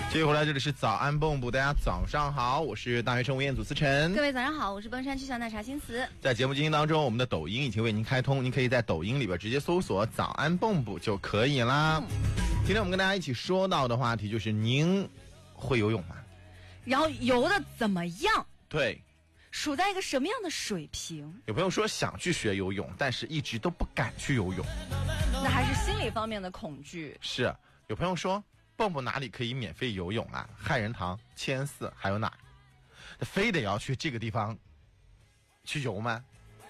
继续回来，这里是早安蹦蹦，大家早上好，我是大学生吴彦祖思晨。 各位早上好，我是奔山区小奶茶心思。 在节目进行当中，我们的抖音已经为您开通，您可以在抖音里边直接搜索早安蹦蹦就可以啦。今天我们跟大家一起说到的话题就是您会游泳吗？ 然后游的怎么样？ 对， 处在一个什么样的水平？ 有朋友说想去学游泳，但是一直都不敢去游泳， 那还是心理方面的恐惧。 是，有朋友说蹦蹦哪里可以免费游泳啊？汉人堂、千寺还有哪？非得要去这个地方去游吗？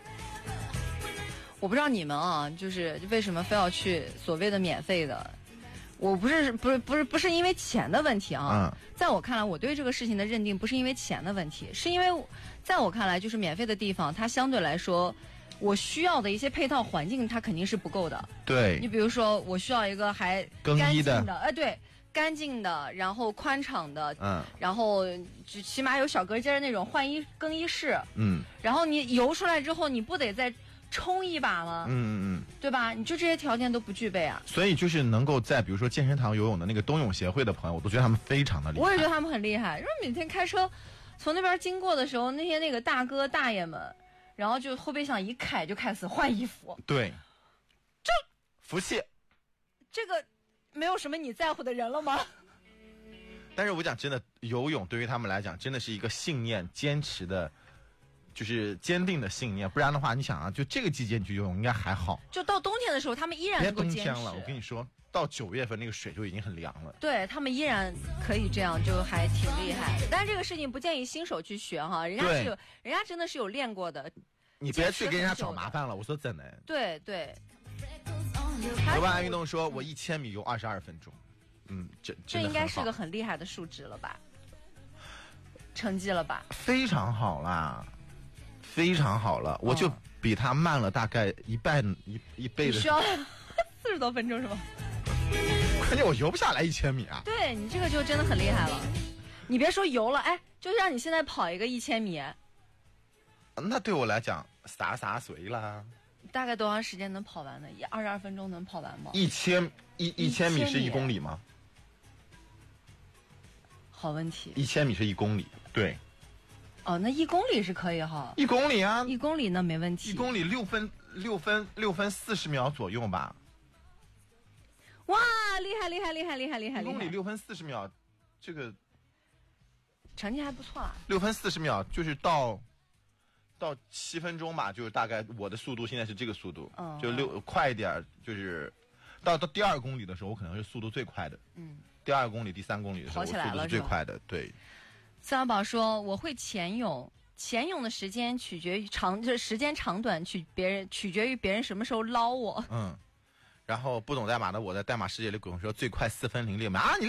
我不知道你们啊，就是为什么非要去所谓的免费的？我不是因为钱的问题啊。在我看来，我对这个事情的认定不是因为钱的问题，是因为在我看来，就是免费的地方，它相对来说，我需要的一些配套环境，它肯定是不够的。 对， 你比如说，我需要一个还更衣的， 对。干净的，然后宽敞的，然后起码有小隔间那种更衣室，然后你游出来之后，你不得再冲一把吗？对吧？你就这些条件都不具备啊。 所以就是能够在比如说健身堂游泳的那个冬泳协会的朋友，我都觉得他们非常的厉害。 我也觉得他们很厉害，因为每天开车从那边经过的时候，那些那个大哥大爷们，然后就后备箱一开就开始换衣服。 对，这服气， 这个。没有什么你在乎的人了吗？ 但是我讲真的，游泳对于他们来讲真的是一个信念坚持的，就是坚定的信念。不然的话，你想啊，就这个季节你去游泳应该还好。 就到冬天的时候，他们依然能够坚持。 别冬天了，我跟你说，到9月份那个水就已经很凉了。 对，他们依然可以这样，就还挺厉害的。但是这个事情不建议新手去学哈，人家真的是有练过的。 你别去跟人家找麻烦了，我说真的。 对对。 有办运动说，我1000米游22分钟，这应该是个很厉害的数值了吧？成绩了吧？ 非常好啦，非常好了，我就比他慢了大概一倍的。 你需要40多分钟是吧？ 关键我游不下来1000米啊！ 对你这个就真的很厉害了。你别说游了，哎，就让你现在跑一个1000米， 那对我来讲洒水啦。 大概多长时间能跑完呢？22分钟能跑完吗 ？1000米是1公里吗？ 好问题。 1000米是1公里，对。 哦，那1公里是可以哈。 1公里啊，1 公里那没问题。 1公里6分40秒左右吧。 哇，厉害！1 公里6分40秒，这个成绩还不错啊。 6分40秒就是到7分钟吧，就是大概我的速度现在是这个速度，就快一点，就是到第2公里的时候，我可能是速度最快的。第2公里、第3公里的时候，我速度是最快的。对。 四小宝说：“我会潜泳，潜泳的时间取决于就是时间长短取决于别人什么时候捞我。” 然后不懂代码的我在代码世界里滚说最快4分06秒啊！你